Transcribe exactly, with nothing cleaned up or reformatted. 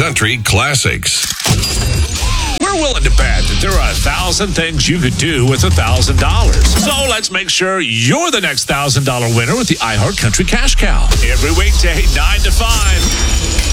Country Classics. We're willing to bet that there are a thousand things you could do with a thousand dollars. So let's make sure you're the next thousand dollar winner with the iHeart Country Cash Cow. Every weekday, nine to five.